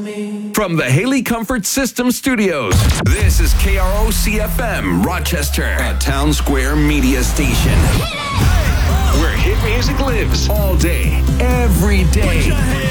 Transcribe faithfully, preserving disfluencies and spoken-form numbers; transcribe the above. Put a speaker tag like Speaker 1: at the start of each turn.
Speaker 1: me.
Speaker 2: From the Haley Comfort System Studios, this is K R O C F M, Rochester, a Town Square media station. Where hit music lives all day, every day.